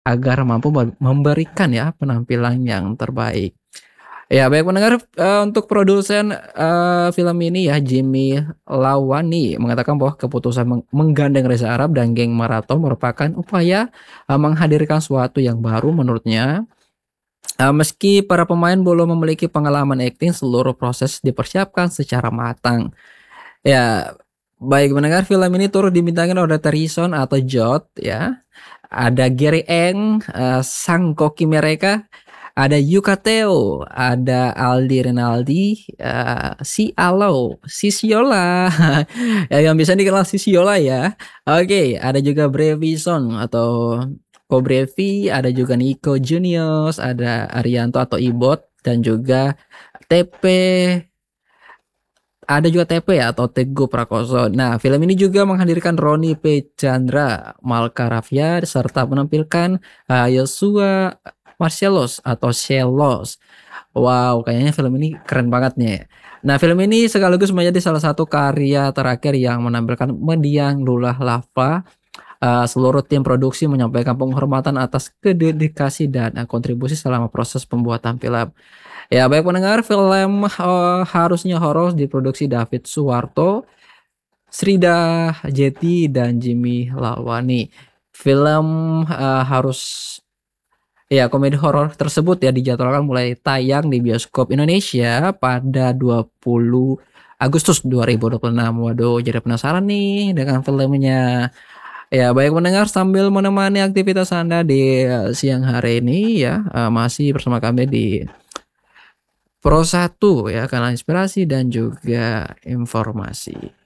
agar mampu memberikan ya penampilan yang terbaik. Ya baik pendengar, untuk produsen, film ini ya Jimmy Lawani mengatakan bahwa keputusan menggandeng Reza Arab dan geng Marathon merupakan upaya, menghadirkan sesuatu yang baru menurutnya, meski para pemain belum memiliki pengalaman akting, seluruh proses dipersiapkan secara matang. Ya, baik mendengar film ini turut dibintangi oleh Terison atau Jod ya, ada Gary Eng, sang koki mereka, ada Yuka Theo, ada Aldi Renaldi, si Alo, si Siola, yang biasa dikenal si Siola ya. Oke, ada juga Brevison atau Ko Brevi, ada juga Nico Juniors, ada Arianto atau Ibot, dan juga TP, ada juga TP ya atau Teguh Prakoso. Nah, film ini juga menghadirkan Roni P. Chandra, Malka Rafia, serta menampilkan Yosua Marcellus atau Shelos. Wow, kayaknya film ini keren banget nih. Nah, film ini sekaligus menjadi salah satu karya terakhir yang menampilkan mendiang Lula Lava. Seluruh tim produksi menyampaikan penghormatan atas dedikasi dan kontribusi selama proses pembuatan film. Ya, baik pendengar, film, Harusnya Horor diproduksi David Suwarto, Srida Jeti, dan Jimmy Lawani. Film, harus ya komedi horor tersebut ya dijadwalkan mulai tayang di bioskop Indonesia pada 20 Agustus 2026. Waduh, jadi penasaran nih dengan filmnya. Ya, baik mendengar sambil menemani aktivitas Anda di siang hari ini ya, masih bersama kami di Pro 1 ya, kanal inspirasi dan juga informasi.